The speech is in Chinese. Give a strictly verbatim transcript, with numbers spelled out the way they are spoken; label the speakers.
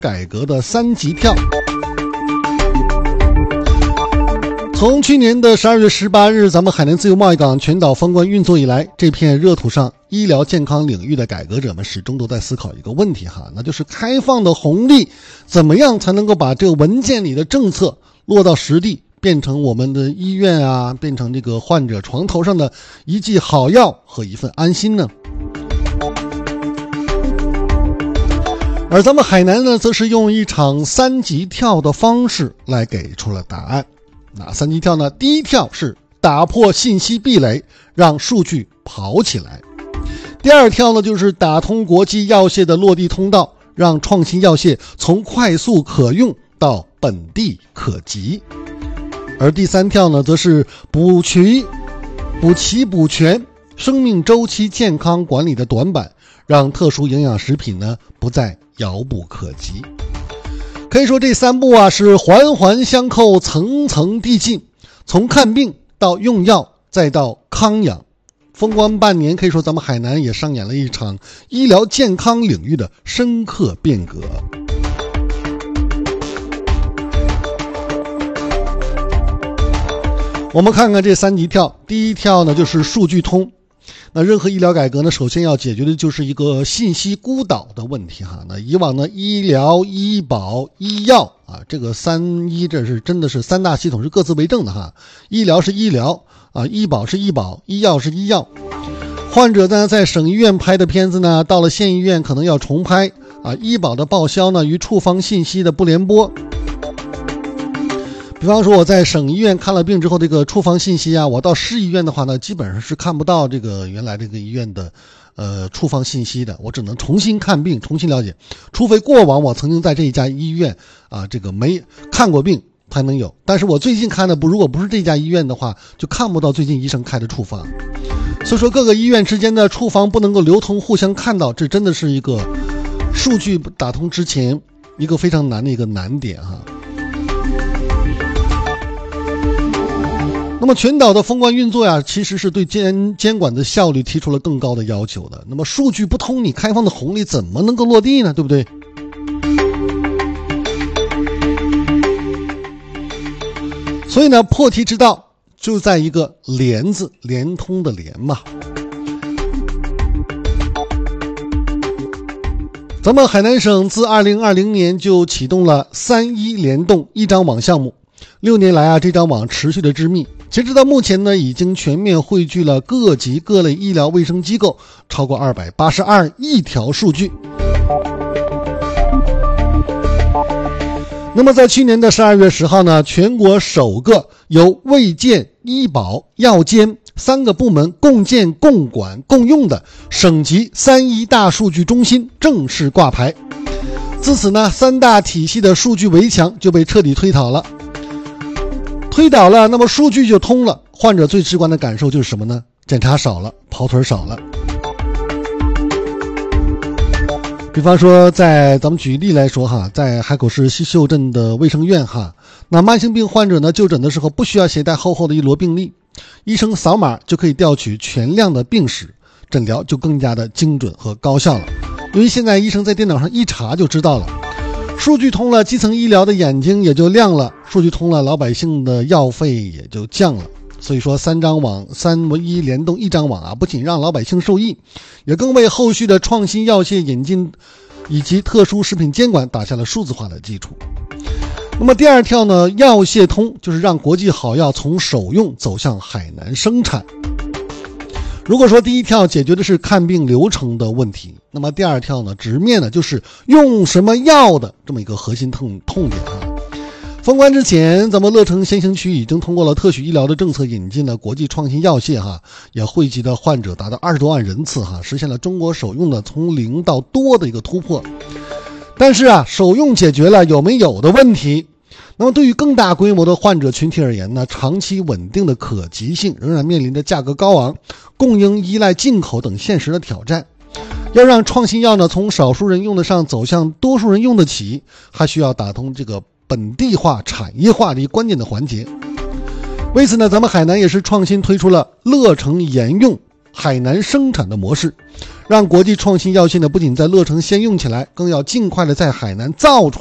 Speaker 1: 改革的三级跳。从去年的十二月十八日咱们海南自由贸易港全岛封关运作以来，这片热土上医疗健康领域的改革者们始终都在思考一个问题哈，那就是开放的红利怎么样才能够把这个文件里的政策落到实地，变成我们的医院啊，变成这个患者床头上的一剂好药和一份安心呢？而咱们海南呢，则是用一场三级跳的方式来给出了答案。那三级跳呢？第一跳是打破信息壁垒，让数据跑起来。第二跳呢，就是打通国际药械的落地通道，让创新药械从快速可用到本地可及。而第三跳呢，则是补齐补齐补全生命周期健康管理的短板，让特殊营养食品呢不再遥不可及。可以说这三步啊是环环相扣，层层递进，从看病到用药再到康养。封关半年，可以说咱们海南也上演了一场医疗健康领域的深刻变革。我们看看这三级跳，第一跳呢就是数据通。那任何医疗改革呢，首先要解决的就是一个信息孤岛的问题哈。那以往呢，医疗、医保、医药啊，这个三医这是真的是三大系统是各自为政的哈。医疗是医疗啊，医保是医保，医药是医药。患者呢在省医院拍的片子呢，到了县医院可能要重拍啊。医保的报销呢与处方信息的不联播。比方说我在省医院看了病之后，这个处方信息啊，我到市医院的话呢，基本上是看不到这个原来这个医院的呃处方信息的，我只能重新看病，重新了解，除非过往我曾经在这一家医院啊这个没看过病才能有，但是我最近看的不如果不是这家医院的话，就看不到最近医生开的处方。所以说各个医院之间的处方不能够流通，互相看到，这真的是一个数据打通之前一个非常难的一个难点哈。那么全岛的封关运作呀，其实是对监监管的效率提出了更高的要求的。那么数据不通，你开放的红利怎么能够落地呢？对不对？所以呢，破题之道就在一个联字，联通的联嘛。咱们海南省自二零二零年就启动了三医联动一张网项目，六年来啊，这张网持续的织密。截止到目前呢，已经全面汇聚了各级各类医疗卫生机构超过二百八十二亿条数据。那么在去年的十二月十号呢，全国首个由卫健、医保、药监三个部门共建、共管、共用的省级三医大数据中心正式挂牌。自此呢，三大体系的数据围墙就被彻底推倒了。推倒了，那么数据就通了，患者最直观的感受就是什么呢？检查少了，跑腿少了。比方说在咱们举例来说哈，在海口市西秀镇的卫生院哈，那慢性病患者呢就诊的时候不需要携带厚厚的一摞病历，医生扫码就可以调取全量的病史，诊疗就更加的精准和高效了。因为现在医生在电脑上一查就知道了。数据通了，基层医疗的眼睛也就亮了，数据通了，老百姓的药费也就降了。所以说三张网三医联动一张网啊，不仅让老百姓受益，也更为后续的创新药械引进以及特殊食品监管打下了数字化的基础。那么第二跳呢，药械通就是让国际好药从首用走向海南生产。如果说第一跳解决的是看病流程的问题，那么第二跳呢，直面的就是用什么药的这么一个核心痛痛点啊。封关之前，咱们乐城先行区已经通过了特许医疗的政策，引进了国际创新药械哈，也汇集的患者达到二十多万人次哈，实现了中国首用的从零到多的一个突破。但是啊，首用解决了有没有的问题。那么对于更大规模的患者群体而言呢，长期稳定的可及性仍然面临着价格高昂、供应依赖进口等现实的挑战。要让创新药呢从少数人用得上走向多数人用得起，还需要打通这个本地化、产业化的一关键的环节。为此呢，咱们海南也是创新推出了乐城沿用海南生产的模式， 让国际创新药线呢不仅在乐城先用起来，更要尽快的在海南造出来。